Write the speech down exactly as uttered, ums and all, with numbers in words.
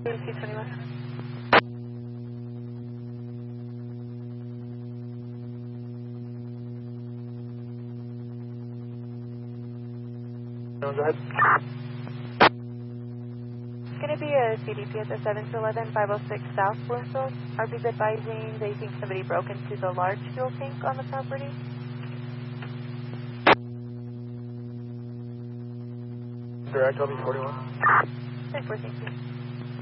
C twenty-one. Go ahead. It's going to be a C D P at the seven to eleven, five oh six South Bloomfield. R B's advising they think somebody broke into the large fuel tank on the property. Direct, L B forty-one. ten four, thank you.